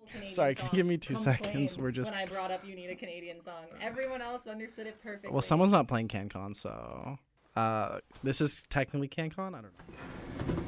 Canadian Sorry, can you song give me 2 seconds? complained We're just when I brought up you need a Canadian song. Everyone else understood it perfectly. well, someone's not playing CanCon, so this is technically CanCon. I don't know.